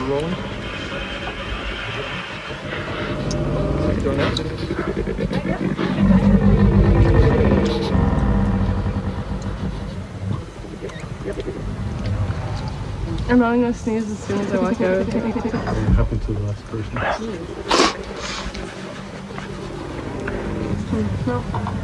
rolling. Doing that? I'm not gonna sneeze as soon as I walk out. It happened to the last person. No.